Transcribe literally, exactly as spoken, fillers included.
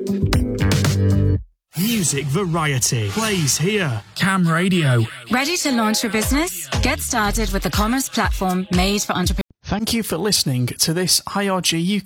Music variety plays here. Cam Radio. Ready to launch your business? Get started with the commerce platform made for entrepreneurs. Thank you for listening to this I R G U